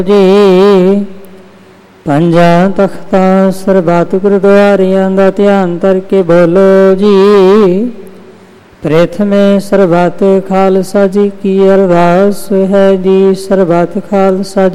ਜੀ। ਪੰਜਾਂ ਤਖਤਾਂ ਸਰਬੱਤ ਗੁਰਦੁਆਰਿਆਂ ਦਾ ਧਿਆਨ ਧਰ ਕੇ ਬੋਲੋ ਜੀ। ਪ੍ਰਥਮੇ ਸਰਬੱਤ ਖਾਲਸਾ ਜੀ ਕੀ ਅਰਦਾਸ ਹੈ ਜੀ। ਸਰਬੱਤ ਖਾਲਸਾ